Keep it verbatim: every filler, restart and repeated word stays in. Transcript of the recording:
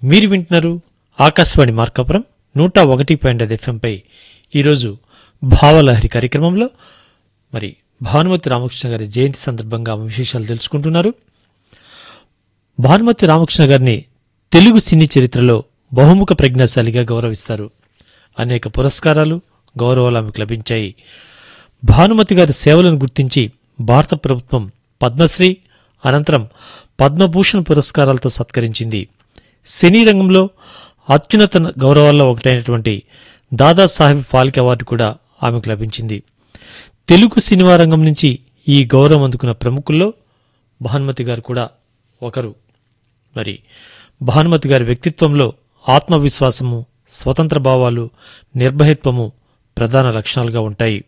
మీరు వింటున్నారు ఆకాశవాణి మార్కాపురం నూట ఒకటి పాయింట్ ఐదు ఎఫ్ఎంపై ఈరోజు భావలహరి కార్యక్రమంలో మరి భానుమతి రామకృష్ణ గారి జయంతి సందర్భంగా ఆమె విశేషాలు తెలుసుకుంటున్నారు. భానుమతి రామకృష్ణ గారిని తెలుగు సినీ చరిత్రలో బహుముఖ ప్రజ్ఞాశాలిగా గౌరవిస్తారు. అనేక పురస్కారాలు, గౌరవాలు ఆమెకు లభించాయి. భానుమతి గారి సేవలను గుర్తించి భారత ప్రభుత్వం పద్మశ్రీ అనంతరం పద్మభూషణ్ పురస్కారాలతో సత్కరించింది. సినీ రంగంలో అత్యున్నత గౌరవాల్లో ఒకటైనటువంటి దాదాసాహెబ్ ఫాల్కే అవార్డు కూడా ఆమెకు లభించింది. తెలుగు సినిమా రంగం నుంచి ఈ గౌరవం అందుకున్న ప్రముఖుల్లో భానుమతి గారు కూడా ఒకరు. మరి భానుమతి గారి వ్యక్తిత్వంలో ఆత్మవిశ్వాసము, స్వతంత్ర భావాలు, నిర్భయత్వము ప్రధాన లక్షణాలుగా ఉంటాయి.